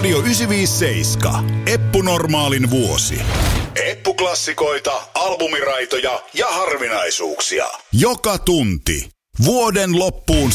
Radio 957. Eppu Normaalin vuosi. Eppu-klassikoita, albumiraitoja ja harvinaisuuksia. Joka tunti. Vuoden loppuun